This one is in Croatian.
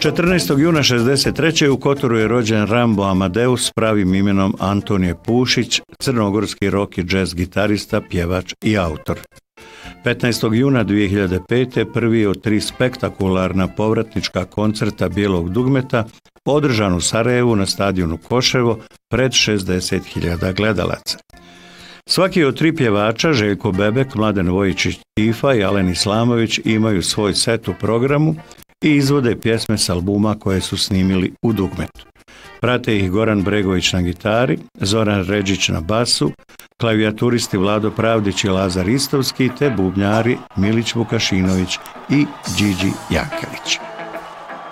14. juna 1963. u Kotoru je rođen Rambo Amadeus s pravim imenom Antonije Pušić, crnogorski rock i jazz gitarista, pjevač i autor. 15. juna 2005. prvi od 3 spektakularna povratnička koncerta Bijelog dugmeta održan u Sarajevu na stadionu Koševo pred 60.000 gledalaca. Svaki od 3 pjevača, Željko Bebek, Mladen Vojičić Tifa i Alen Islamović, imaju svoj set u programu i izvode pjesme s albuma koje su snimili u dugmetu. Prate ih Goran Bregović na gitari, Zoran Ređić na basu, klavijaturisti Vlado Pravdić i Lazar Istovski te bubnjari Milić Vukašinović i Điđi Jankelić.